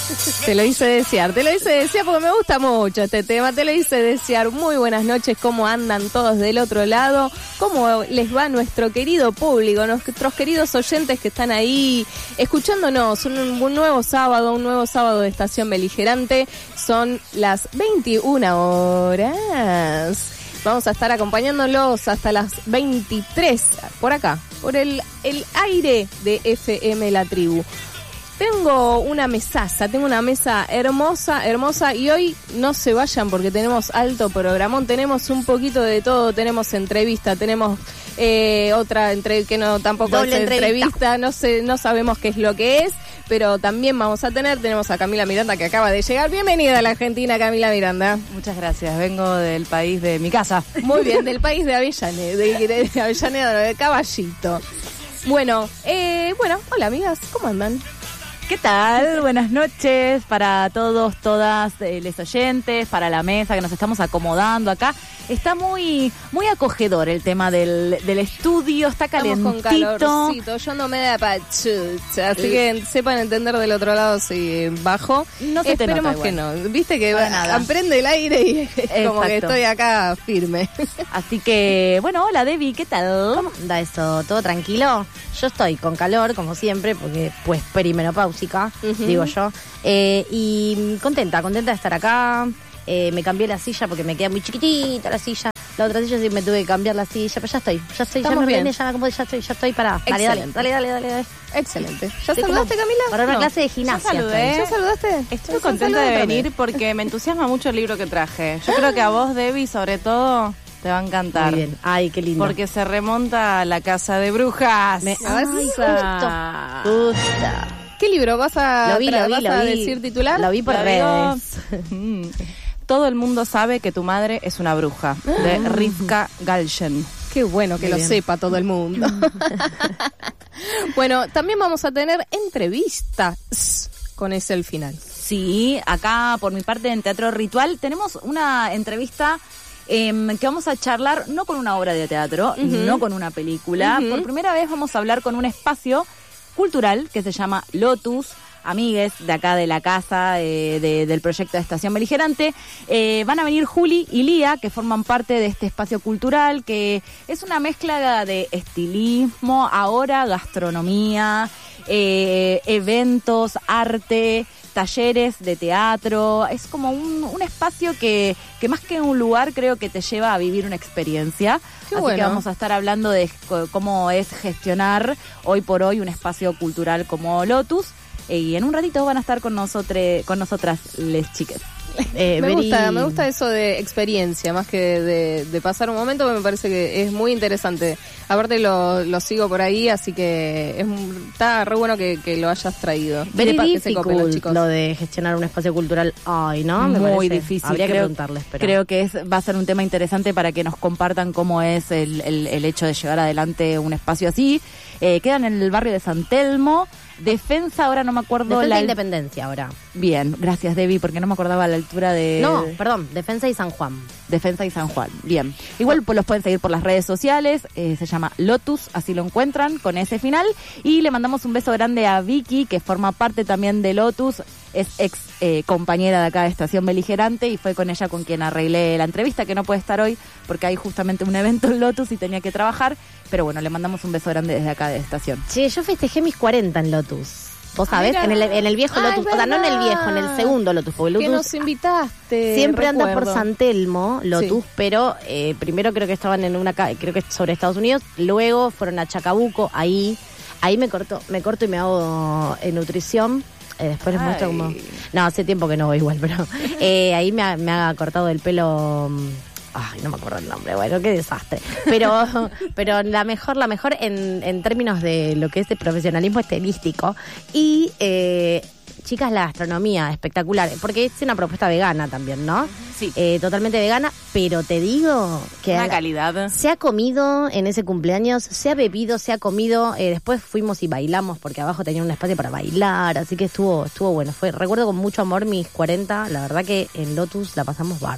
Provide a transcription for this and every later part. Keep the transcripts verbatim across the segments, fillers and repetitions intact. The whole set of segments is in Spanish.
Te lo hice desear, te lo hice desear porque me gusta mucho este tema, te lo hice desear. Muy buenas noches, ¿cómo andan todos del otro lado? ¿Cómo les va nuestro querido público, nuestros queridos oyentes que están ahí escuchándonos? Un, un nuevo sábado, un nuevo sábado de Estación Beligerante. Son las veintiuna horas. Vamos a estar acompañándolos hasta las veintitrés, por acá, por el, el aire de F M La Tribu. Tengo una mesaza, tengo una mesa hermosa, hermosa, y hoy no se vayan porque tenemos alto programón, tenemos un poquito de todo, tenemos entrevista, tenemos eh, otra entre que no tampoco Doble es entrevista, entrevista. no sé, no sabemos qué es lo que es, pero también vamos a tener, tenemos a Camila Miranda que acaba de llegar. Bienvenida a la Argentina, Camila Miranda. Muchas gracias, vengo del país de mi casa. Muy bien, del país de Avellaneda, de, de Avellaneda, de Caballito. Bueno, eh, bueno, hola amigas, ¿cómo andan? ¿Qué tal? Buenas noches para todos, todas eh, les oyentes, para la mesa que nos estamos acomodando acá. Está muy muy acogedor el tema del, del estudio, está calentito. Estamos con calorcito, yo no me da pachucha, así que sepan entender del otro lado si bajo. No se te Esperemos nota que igual. no, viste que Para nada. prende el aire y es como que estoy acá firme. Así que, bueno, hola Debbie, ¿qué tal? ¿Cómo anda eso? ¿Todo tranquilo? Yo estoy con calor, como siempre, porque pues perimenopáusica, Uh-huh. digo yo. Eh, y contenta, contenta de estar acá. Eh, me cambié la silla porque me queda muy chiquitita la silla. La otra silla sí me tuve que cambiar la silla, pero ya estoy, ya estoy, Estamos ya me bien. ordené, ya, como ya estoy, ya estoy para. Dale, dale, Excelente. dale, dale, dale, dale. Excelente. ¿Ya Estoy saludaste, como Camila? Para una No. clase de gimnasia. Ya saludé. estoy. ¿Ya saludaste? Estoy Ya contenta saludé de otra venir vez. porque me entusiasma mucho el libro que traje. Yo creo que a vos, Debbie, sobre todo, te va a encantar. Muy bien. Ay, qué lindo. Porque se remonta a la casa de brujas. Me- Ay, justo, justo. ¿Qué libro vas a, Lo vi, tra- lo vi, vas lo a vi. decir titular? Lo vi por ¿La digo? redes. Mm. Todo el mundo sabe que tu madre es una bruja, de Rivka Galchen. Qué bueno que Muy lo bien. sepa todo el mundo. Bueno, también vamos a tener entrevistas con ese el final. Sí, acá por mi parte en Teatro Ritual tenemos una entrevista eh, que vamos a charlar no con una obra de teatro, Ujú. no con una película. Ujú. Por primera vez vamos a hablar con un espacio cultural que se llama Lotus. Amigues de acá de la casa eh, de, del proyecto de Estación Beligerante. Eh, van a venir Juli y Lía, que forman parte de este espacio cultural, que es una mezcla de estilismo, ahora gastronomía, eh, eventos, arte, talleres de teatro. Es como un, un espacio que, que más que un lugar creo que te lleva a vivir una experiencia. Qué Así bueno. que vamos a estar hablando de c- cómo es gestionar hoy por hoy un espacio cultural como Lotus. Y en un ratito van a estar con nosotros, con nosotras les chiques. Eh, Me vení- gusta, me gusta eso de experiencia, más que de, de pasar un momento, que me parece que es muy interesante. Aparte lo, lo sigo por ahí, así que es, un- está re bueno que, que lo hayas traído. Very Y de pa- que se copen los difficult chicos. lo de gestionar un espacio cultural hoy, ¿no? Me Muy parece. difícil. Habría que creo, preguntarles, pero... creo que es, va a ser un tema interesante para que nos compartan cómo es el, el, el hecho de llevar adelante un espacio así. Eh, quedan en el barrio de San Telmo. Defensa, ahora no me acuerdo Defensa la... e Independencia ahora. Bien, gracias Debbie, porque no me acordaba la altura de... No, perdón, Defensa y San Juan. Defensa y San Juan. Bien. Igual pues, los pueden seguir por las redes sociales. Eh, se llama Lotus, así lo encuentran con ese final. Y le mandamos un beso grande a Vicky, que forma parte también de Lotus. Es ex eh, compañera de acá de Estación Beligerante y fue con ella con quien arreglé la entrevista, que no puede estar hoy porque hay justamente un evento en Lotus y tenía que trabajar. Pero bueno, le mandamos un beso grande desde acá de Estación. Che, yo festejé mis cuarenta en Lotus. ¿Vos Ah, sabés? mira. En el, en el viejo Ah, Lotus. es O sea, no en el verdad. viejo, en el segundo Lotus. Porque Que Lotus nos invitaste. siempre anda por recuerdo. San Telmo, Lotus, Sí. pero eh, primero creo que estaban en una ca- creo que sobre Estados Unidos, luego fueron a Chacabuco, ahí, ahí me corto, me corto y me hago en nutrición. Eh, después les muestro Ay. cómo. No, hace tiempo que no voy igual, pero eh, ahí me ha, me ha cortado el pelo. mm, Ay, no me acuerdo el nombre, bueno, qué desastre. Pero pero la mejor, la mejor en, en términos de lo que es de profesionalismo estilístico. Y, eh, chicas, la gastronomía, espectacular. Porque es una propuesta vegana también, ¿no? Sí. Eh, totalmente vegana, pero te digo que... Una a la- calidad. se ha comido en ese cumpleaños, se ha bebido, se ha comido, eh, después fuimos y bailamos porque abajo tenía un espacio para bailar, así que estuvo estuvo bueno. Fue recuerdo con mucho amor mis cuarenta, la verdad que en Lotus la pasamos bárbaro.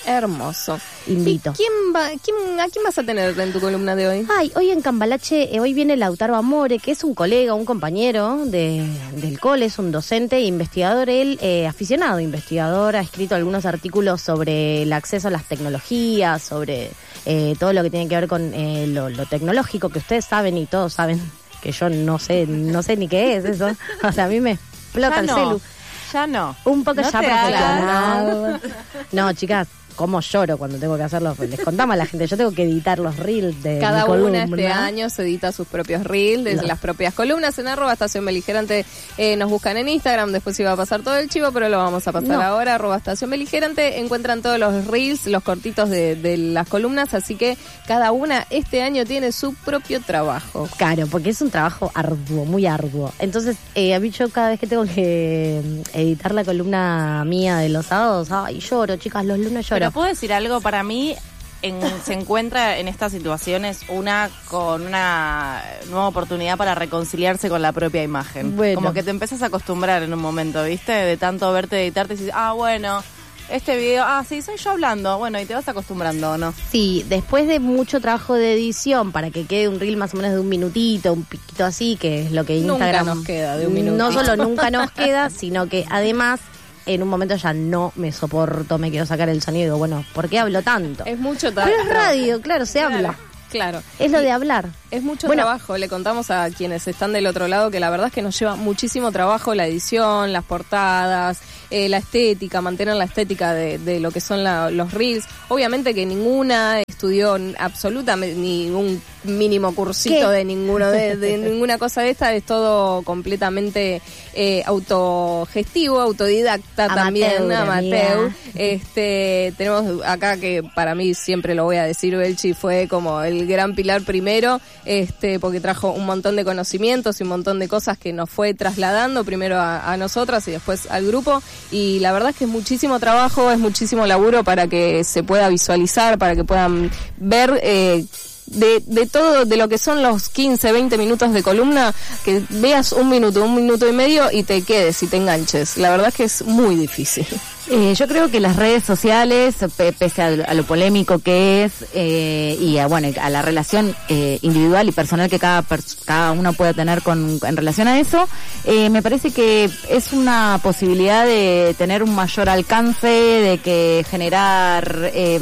Hermoso. Invito. ¿Y quién va, quién, ¿A quién vas a tener en tu columna de hoy? Ay, hoy en Cambalache, eh, hoy viene Lautaro Amore, que es un colega, un compañero de, del cole, es un docente e investigador, él eh, aficionado, investigador, ha escrito algunos artículos sobre el acceso a las tecnologías, sobre eh, todo lo que tiene que ver con eh, lo, lo tecnológico, que ustedes saben y todos saben que yo no sé, no sé ni qué es eso. O sea, a mí me explota Ya el no, celu. Ya no. Un poco No ya te profesional. No, chicas, cómo lloro cuando tengo que hacerlo. Les contamos a la gente, yo tengo que editar los reels de Cada mi columna. una este año se edita sus propios reels, desde No. las propias columnas en arroba estación beligerante. Eh, nos buscan en Instagram, después iba a pasar todo el chivo, pero lo vamos a pasar No. ahora, arroba estación beligerante. Encuentran todos los reels, los cortitos de, de las columnas, así que cada una este año tiene su propio trabajo. Claro, porque es un trabajo arduo, muy arduo. Entonces, eh, a mí yo cada vez que tengo que eh, editar la columna mía de los sábados, ay, lloro, chicas, los lunes lloro. Pero puedo decir algo, para mí en, se encuentra en estas situaciones una con una nueva oportunidad para reconciliarse con la propia imagen. Bueno. Como que te empiezas a acostumbrar en un momento, ¿viste? De tanto verte editarte y dices, ah, bueno, este video, ah, sí, soy yo hablando. Bueno, y te vas acostumbrando, ¿no? Sí, después de mucho trabajo de edición para que quede un reel más o menos de un minutito, un piquito así, que es lo que Nunca Instagram nos queda de un minutito. No solo nunca nos queda, sino que además en un momento ya no me soporto, me quiero sacar el sonido y digo, bueno, ¿por qué hablo tanto? Es mucho Pero trabajo. es radio, claro, se Claro, habla. Claro. Es lo Y de hablar. Es mucho Bueno. trabajo, le contamos a quienes están del otro lado que la verdad es que nos lleva muchísimo trabajo la edición, las portadas, eh, la estética, mantener la estética de, de lo que son la, los reels. Obviamente que ninguna estudió absolutamente ni un mínimo cursito ¿Qué? de ninguno de, de ninguna cosa de esta, es todo completamente eh, autogestivo, autodidacta Amateur, también, amateur. amiga. Este, tenemos acá que para mí siempre lo voy a decir, Belchi fue como el gran pilar primero, este, porque trajo un montón de conocimientos y un montón de cosas que nos fue trasladando primero a, a nosotras y después al grupo, y la verdad es que es muchísimo trabajo, es muchísimo laburo para que se pueda visualizar, para que puedan ver eh, de, de todo, de lo que son los quince, veinte minutos de columna, que veas un minuto, un minuto y medio y te quedes y te enganches. La verdad es que es muy difícil. Eh, yo creo que las redes sociales, pe- pese a, a lo polémico que es, eh, y a, bueno, a la relación eh, individual y personal que cada pers- cada uno puede tener con en relación a eso, eh, me parece que es una posibilidad de tener un mayor alcance, de que generar eh,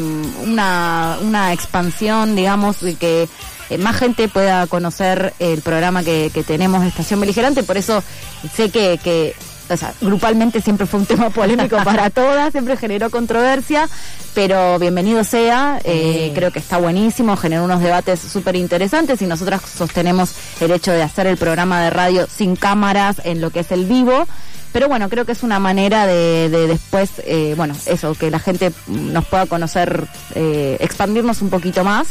una una expansión, digamos, de que eh, más gente pueda conocer el programa que, que tenemos, Estación Beligerante. Por eso sé que que o sea, grupalmente siempre fue un tema polémico para todas, siempre generó controversia, pero bienvenido sea, eh, Sí. creo que está buenísimo, generó unos debates súper interesantes y nosotras sostenemos el hecho de hacer el programa de radio sin cámaras en lo que es el vivo. Pero bueno, creo que es una manera de, de después, eh, bueno, eso, que la gente nos pueda conocer, eh, expandirnos un poquito más.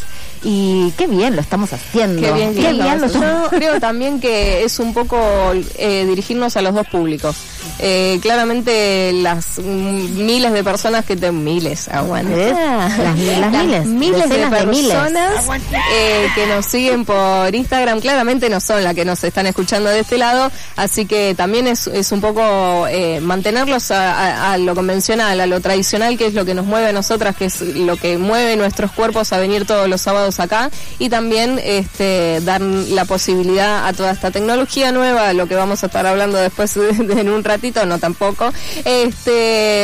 Y qué bien lo estamos haciendo. Qué bien, Qué bien lo estamos. Yo creo también que es un poco eh, dirigirnos a los dos públicos. Eh, claramente las mm, miles de personas que te... Miles, aguante. ¿Ves? Las, las miles. miles de decenas miles. personas eh, que nos siguen por Instagram claramente no son las que nos están escuchando de este lado, así que también es, es un poco eh, mantenerlos a, a, a lo convencional, a lo tradicional, que es lo que nos mueve a nosotras, que es lo que mueve nuestros cuerpos a venir todos los sábados acá, y también este dar la posibilidad a toda esta tecnología nueva, lo que vamos a estar hablando después de, de, en un ratito, no tampoco, este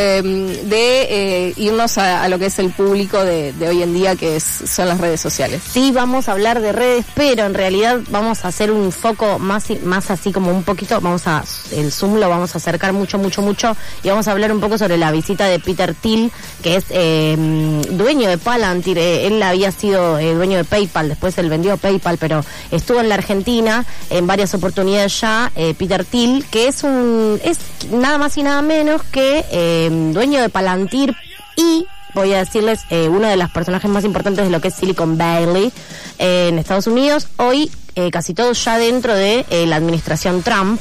de eh, irnos a, a lo que es el público de, de hoy en día, que es, son las redes sociales. Sí, vamos a hablar de redes, pero en realidad vamos a hacer un foco más más así como un poquito, vamos a el Zoom lo vamos a acercar mucho, mucho, mucho, y vamos a hablar un poco sobre la visita de Peter Thiel, que es eh, dueño de Palantir. Eh, él había sido eh, dueño de PayPal, después él vendió PayPal, pero estuvo en la Argentina en varias oportunidades ya, eh, Peter Thiel, que es un es nada más y nada menos que eh, dueño de Palantir y voy a decirles, eh, uno de los personajes más importantes de lo que es Silicon Valley eh, en Estados Unidos, hoy eh, casi todos ya dentro de eh, la administración Trump,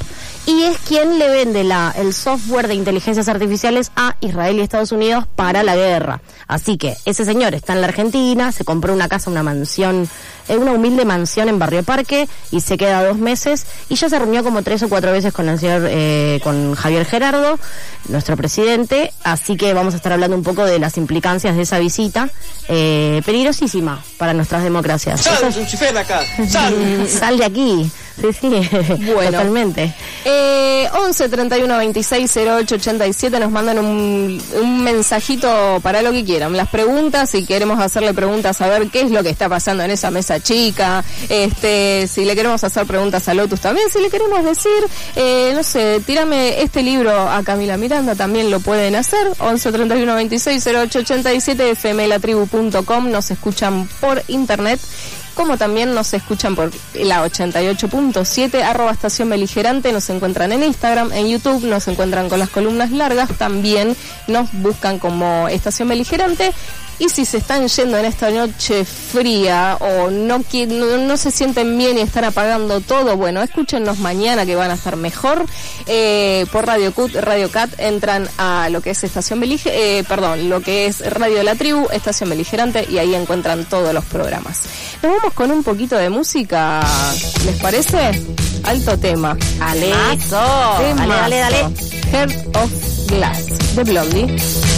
y es quien le vende la, el software de inteligencias artificiales a Israel y Estados Unidos para la guerra. Así que ese señor está en la Argentina, se compró una casa, una mansión, eh, una humilde mansión en Barrio Parque y se queda dos meses y ya se reunió como tres o cuatro veces con el señor, eh, con Javier Gerardo, nuestro presidente, así que vamos a estar hablando un poco de las implicancias de esa visita, eh, peligrosísima para nuestras democracias. ¡Sal, Lucifer, acá! ¡Sal! Sal de aquí. Sí, sí, bueno, totalmente. Eh, once treinta y uno veintiséis cero ocho ochenta y siete nos mandan un, un mensajito para lo que quieran. Las preguntas, si queremos hacerle preguntas a ver qué es lo que está pasando en esa mesa chica, este, si le queremos hacer preguntas a Lotus también, si le queremos decir, eh, no sé, tírame este libro a Camila Miranda, también lo pueden hacer. once treinta y uno veintiséis cero ocho ochenta y siete, f m la tribu punto com, nos escuchan por internet, como también nos escuchan por la ochenta y ocho punto siete, arroba estación beligerante, nos encuentran en Instagram, en YouTube, nos encuentran con las columnas largas, también nos buscan como estación beligerante. Y si se están yendo en esta noche fría o no, no, no se sienten bien y están apagando todo, bueno, escúchennos mañana que van a estar mejor. Eh, por Radio Cut, Radio Cat, entran a lo que es estación beligerante, eh, perdón, lo que es Radio de la Tribu, estación beligerante, y ahí encuentran todos los programas. Nos vamos con un poquito de música, ¿les parece? Alto tema. Ale, Temazo. dale, dale, dale. Heart of Glass, de Blondie.